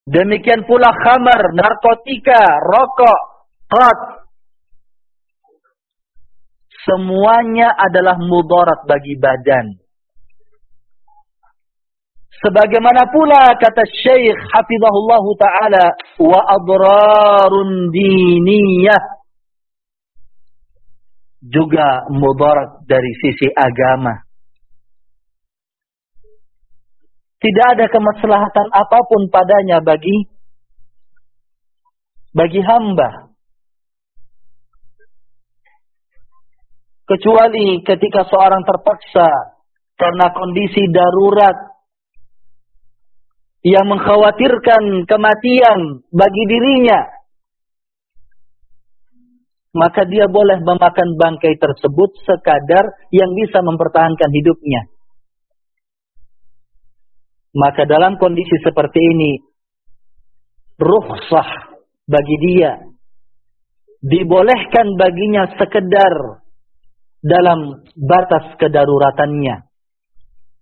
Demikian pula khamar, narkotika, rokok, khat. Semuanya adalah mudarat bagi badan. Sebagaimana pula kata Syekh hafizahullah taala, wa adrarun diniyah, juga mudarat dari sisi agama. Tidak ada kemaslahatan apapun padanya bagi hamba, kecuali ketika seorang terpaksa karena kondisi darurat yang mengkhawatirkan kematian bagi dirinya, maka dia boleh memakan bangkai tersebut sekadar yang bisa mempertahankan hidupnya. Maka dalam kondisi seperti ini, rukhsah bagi dia, dibolehkan baginya sekedar dalam batas kedaruratannya.